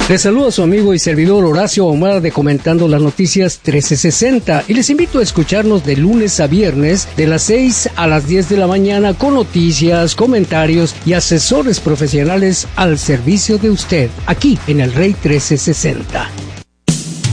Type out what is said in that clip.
Les saludo a su amigo y servidor Horacio Ahumada de Comentando las Noticias 1360 y les invito a escucharnos de lunes a viernes de las 6 a las 10 de la mañana con noticias, comentarios y asesores profesionales al servicio de usted, aquí en el Rey 1360.